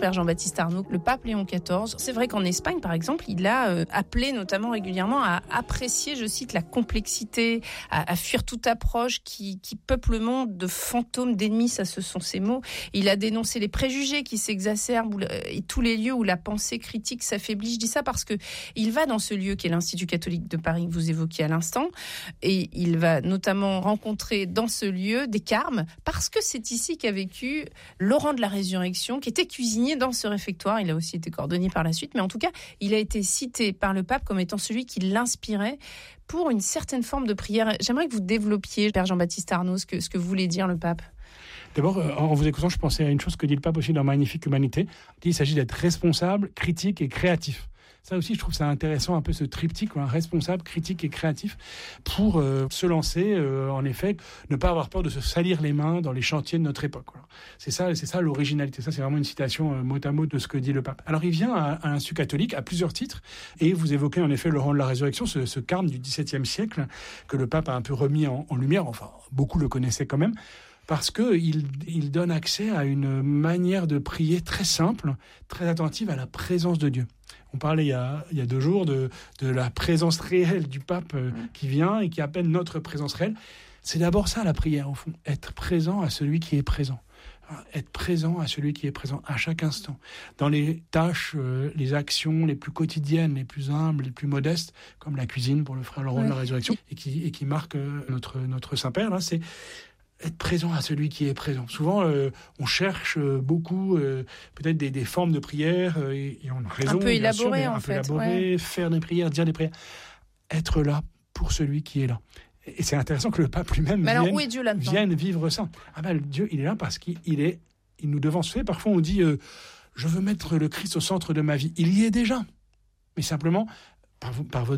Père Jean-Baptiste Arnaud, le pape Léon XIV. C'est vrai qu'en Espagne, par exemple, il a appelé notamment régulièrement à apprécier, je cite, la complexité, à fuir toute approche qui peuple le monde de fantômes d'ennemis, ça ce sont ses mots. Il a dénoncé les préjugés qui s'exacerbent et tous les lieux où la pensée critique s'affaiblit. Je dis ça parce que il va dans ce lieu qui est l'Institut catholique de Paris que vous évoquiez à l'instant, et il va notamment rencontrer dans ce lieu des carmes, parce que c'est ici qu'a vécu Laurent de la Résurrection, qui était cuisinier dans ce réfectoire. Il a aussi été cordonnier par la suite, mais en tout cas, il a été cité par le pape comme étant celui qui l'inspirait pour une certaine forme de prière. J'aimerais que vous développiez, Père Jean-Baptiste Arnaud, ce que voulait dire le pape. D'abord, en vous écoutant, je pensais à une chose que dit le pape aussi dans Magnifique Humanité. Il s'agit d'être responsable, critique et créatif. Ça aussi, je trouve ça intéressant, un peu ce triptyque, responsable, critique et créatif, pour se lancer, en effet, ne pas avoir peur de se salir les mains dans les chantiers de notre époque. Voilà. C'est ça l'originalité. Ça, c'est vraiment une citation mot à mot de ce que dit le pape. Alors, il vient à l'Institut catholique à plusieurs titres, et vous évoquez en effet Laurent de la Résurrection, ce carme du XVIIe siècle, que le pape a un peu remis en lumière, enfin, beaucoup le connaissaient quand même, parce qu'il donne accès à une manière de prier très simple, très attentive à la présence de Dieu. On parlait il y a 2 jours de la présence réelle du pape qui vient et qui appelle notre présence réelle. C'est d'abord ça la prière, au fond, être présent à celui qui est présent. Être présent à celui qui est présent à chaque instant. Dans les tâches, les actions les plus quotidiennes, les plus humbles, les plus modestes, comme la cuisine pour le frère Laurent de la Résurrection, et qui marque notre Saint-Père, là, c'est être présent à celui qui est présent. Souvent, on cherche beaucoup, peut-être des formes de prière, et on a raison, un peu élaboré, en fait. Faire des prières, dire des prières. Être là pour celui qui est là. Et c'est intéressant que le pape lui-même vienne vivre ça. Dieu, il est là parce qu'il nous devance. Parfois, on dit je veux mettre le Christ au centre de ma vie. Il y est déjà. Mais simplement, par votre